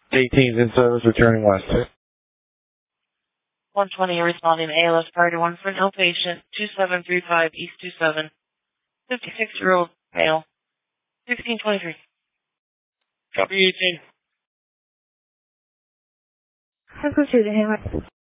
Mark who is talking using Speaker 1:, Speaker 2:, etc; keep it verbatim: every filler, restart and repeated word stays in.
Speaker 1: eighteen's in service, returning west.
Speaker 2: one twenty, responding A L S priority one for an outpatient, two seven three five East two seven, fifty-six-year-old male, sixteen twenty-three.
Speaker 1: Copy eighteen.
Speaker 3: Have to the